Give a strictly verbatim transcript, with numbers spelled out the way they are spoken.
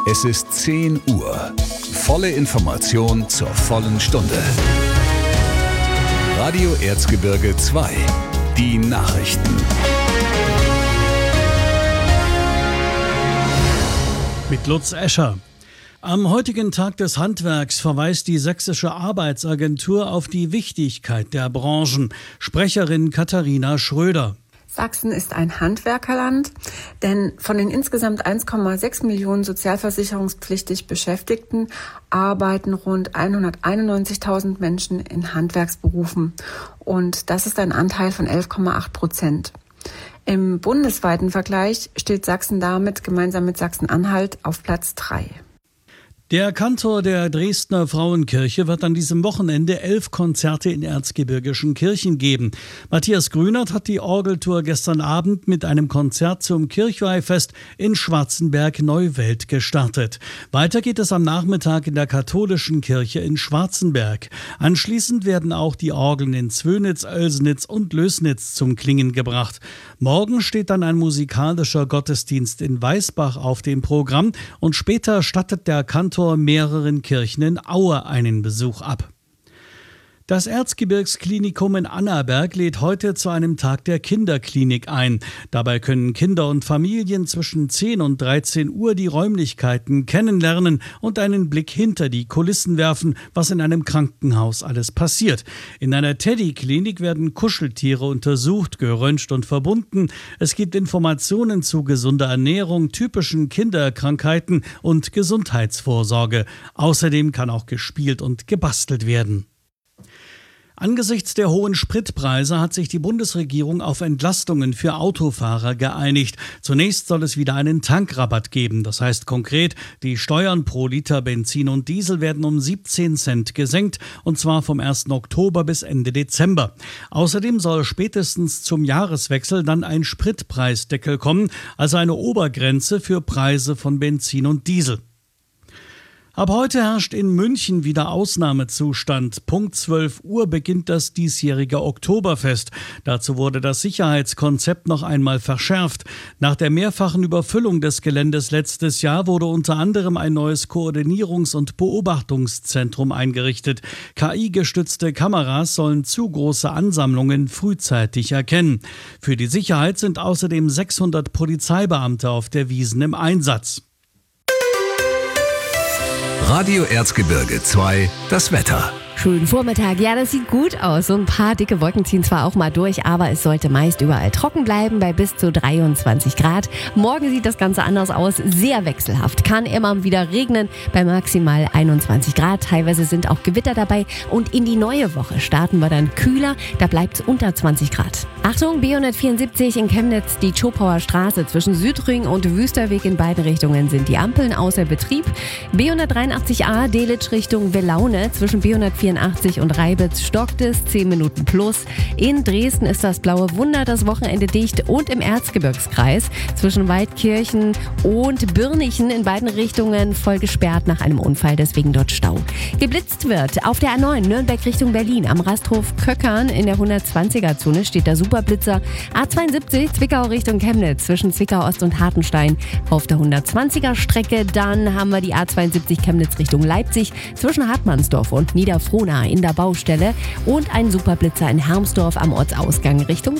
Es ist zehn Uhr. Volle Information zur vollen Stunde. Radio Erzgebirge zwei. Die Nachrichten. Mit Lutz Escher. Am heutigen Tag des Handwerks verweist die Sächsische Arbeitsagentur auf die Wichtigkeit der Branchen. Sprecherin Katharina Schröder. Sachsen ist ein Handwerkerland, denn von den insgesamt eins Komma sechs Millionen sozialversicherungspflichtig Beschäftigten arbeiten rund hunderteinundneunzigtausend Menschen in Handwerksberufen. Und das ist ein Anteil von elf Komma acht Prozent. Im bundesweiten Vergleich steht Sachsen damit gemeinsam mit Sachsen-Anhalt auf Platz drei. Der Kantor der Dresdner Frauenkirche wird an diesem Wochenende elf Konzerte in erzgebirgischen Kirchen geben. Matthias Grünert hat die Orgeltour gestern Abend mit einem Konzert zum Kirchweihfest in Schwarzenberg-Neuwelt gestartet. Weiter geht es am Nachmittag in der katholischen Kirche in Schwarzenberg. Anschließend werden auch die Orgeln in Zwönitz, Oelsnitz und Lößnitz zum Klingen gebracht. Morgen steht dann ein musikalischer Gottesdienst in Weißbach auf dem Programm und später stattet der Kantor mehreren Kirchen in Aue einen Besuch ab. Das Erzgebirgsklinikum in Annaberg lädt heute zu einem Tag der Kinderklinik ein. Dabei können Kinder und Familien zwischen zehn und dreizehn Uhr die Räumlichkeiten kennenlernen und einen Blick hinter die Kulissen werfen, was in einem Krankenhaus alles passiert. In einer Teddyklinik werden Kuscheltiere untersucht, geröntgt und verbunden. Es gibt Informationen zu gesunder Ernährung, typischen Kinderkrankheiten und Gesundheitsvorsorge. Außerdem kann auch gespielt und gebastelt werden. Angesichts der hohen Spritpreise hat sich die Bundesregierung auf Entlastungen für Autofahrer geeinigt. Zunächst soll es wieder einen Tankrabatt geben. Das heißt konkret, die Steuern pro Liter Benzin und Diesel werden um siebzehn Cent gesenkt, und zwar vom ersten Oktober bis Ende Dezember. Außerdem soll spätestens zum Jahreswechsel dann ein Spritpreisdeckel kommen, also eine Obergrenze für Preise von Benzin und Diesel. Ab heute herrscht in München wieder Ausnahmezustand. Punkt zwölf Uhr beginnt das diesjährige Oktoberfest. Dazu wurde das Sicherheitskonzept noch einmal verschärft. Nach der mehrfachen Überfüllung des Geländes letztes Jahr wurde unter anderem ein neues Koordinierungs- und Beobachtungszentrum eingerichtet. K I-gestützte Kameras sollen zu große Ansammlungen frühzeitig erkennen. Für die Sicherheit sind außerdem sechshundert Polizeibeamte auf der Wiesn im Einsatz. Radio Erzgebirge zwei, das Wetter. Schönen Vormittag. Ja, das sieht gut aus. So ein paar dicke Wolken ziehen zwar auch mal durch, aber es sollte meist überall trocken bleiben bei bis zu dreiundzwanzig Grad. Morgen sieht das Ganze anders aus. Sehr wechselhaft. Kann immer wieder regnen bei maximal einundzwanzig Grad. Teilweise sind auch Gewitter dabei. Und in die neue Woche starten wir dann kühler. Da bleibt es unter zwanzig Grad. Achtung, B hundertvierundsiebzig in Chemnitz, die Zschopauer Straße zwischen Südring und Wüsterweg in beiden Richtungen sind die Ampeln außer Betrieb. B hundertdreiundachtzig A Delitzsch Richtung Welaune zwischen B hundertvierundachtzig und Reibitz stockt es zehn Minuten plus. In Dresden ist das blaue Wunder das Wochenende dicht und im Erzgebirgskreis zwischen Waldkirchen und Birnichen in beiden Richtungen voll gesperrt nach einem Unfall, deswegen dort Stau. Geblitzt wird auf der A neun Nürnberg Richtung Berlin am Rasthof Köckern in der hundertzwanziger Zone steht der Superblitzer. A zweiundsiebzig Zwickau Richtung Chemnitz zwischen Zwickau Ost und Hartenstein auf der hundertzwanziger Strecke. Dann haben wir die A zweiundsiebzig Chemnitz Richtung Leipzig zwischen Hartmannsdorf und Niederfrohnau in der Baustelle und ein Superblitzer in Hermsdorf am Ortsausgang Richtung